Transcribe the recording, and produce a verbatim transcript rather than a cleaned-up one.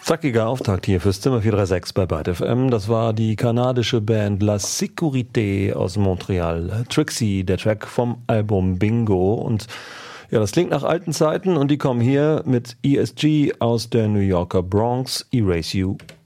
Zackiger Auftakt hier fürs Zimmer vier drei sechs bei Byte F M. Das war die kanadische Band La Sécurité aus Montreal. Trixie, der Track vom Album Bingo. Und ja, das klingt nach alten Zeiten und die kommen hier mit E S G aus der New Yorker Bronx. Erase You.